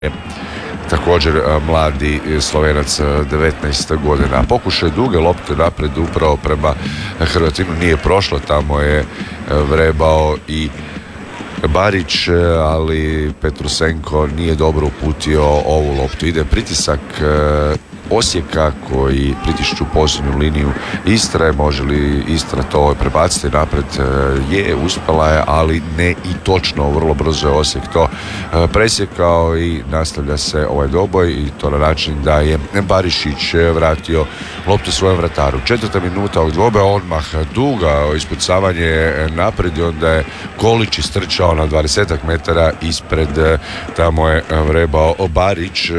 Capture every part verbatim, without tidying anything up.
također mladi Slovenac, devetnaest godina. Pokušaj duge lopte napred upravo prema Hrvatinu nije prošlo, tamo je vrebao i Barić, ali Petrusenko nije dobro uputio ovu loptu. Ide pritisak Osijeka koji pritišću posljednju liniju Istre. Može li Istra to prebaciti napred? Je, uspjela je, ali ne i točno. Vrlo brzo je Osijek to presjekao i nastavlja se ovaj doboj, i to na način da je Barišić vratio loptu svojem vrataru. Četvrta minuta ovog dvoboja, odmah duga ispucavanje napred i onda je Kolić istrčao na dvadesetak metara ispred, tamo je vrebao Barić.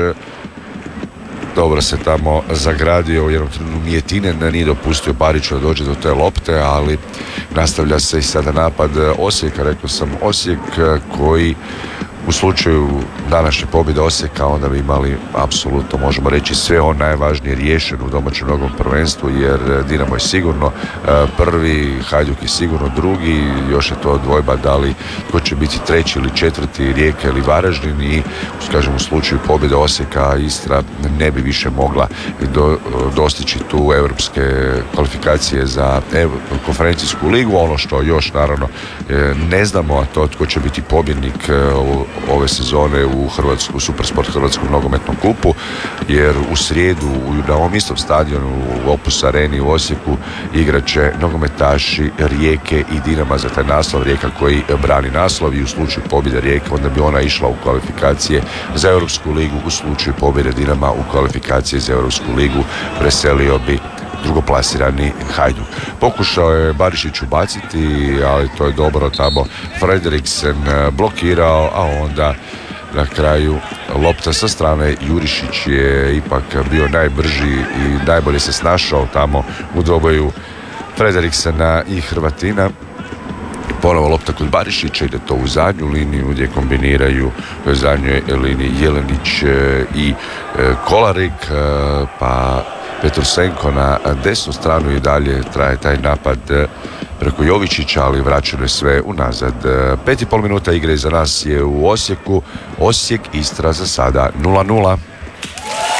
Dobro se tamo zagradio u jednom trenutku Mijetinen, nije dopustio Bariću da dođe do te lopte, ali nastavlja se i sada napad Osijeka. Rekao sam Osijek koji u slučaju današnje pobjede Osijeka onda bi imali apsolutno, možemo reći, sve on najvažnije riješeno u domaćem nogom prvenstvu, jer Dinamo je sigurno prvi, Hajduk je sigurno drugi, još je to dvojba da li ko će biti treći ili četvrti, Rijeka ili Varaždin, i kažem, u slučaju pobjede Osijeka Istra ne bi više mogla do, dostići tu europske kvalifikacije za ev, konferencijsku ligu. Ono što još naravno ne znamo, a to tko će biti pobjednik u ove sezone u Hrvatsku, Supersport Hrvatskom nogometnom kupu, jer u srijedu na ovom istom stadionu u Opus Areni u Osijeku igrat će nogometaši Rijeke i Dinama za taj naslov. Rijeka koji brani naslov, i u slučaju pobjede Rijeke onda bi ona išla u kvalifikacije za Europsku ligu, u slučaju pobjede Dinama u kvalifikacije za Europsku ligu preselio bi drugoplasirani Hajduk. Pokušao je Barišić ubaciti, ali to je dobro tamo Frederiksen blokirao, a onda na kraju lopta sa strane Jurišić je ipak bio najbrži i najbolje se snašao tamo u dvoboju Frederiksena i Hrvatina. Ponovo lopta kod Barišića, ide to u zadnju liniju gdje kombiniraju u zadnjoj liniji Jelenić i Kolarik, pa Petrusenko na desnu stranu i dalje traje taj napad preko Jovičića, ali vraćeno je sve unazad. Pet i pol minuta igre za nas je u Osijeku. Osijek Istra za sada nula nula.